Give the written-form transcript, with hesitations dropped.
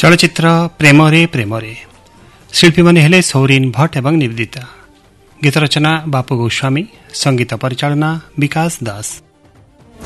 चलचित्र प्रेमरे प्रेमरे शिल्पी माने हेले सौरीन भट्ट एवं निवेदिता। गीत रचना बापू गोस्वामी, संगीत परिचालना विकास दास।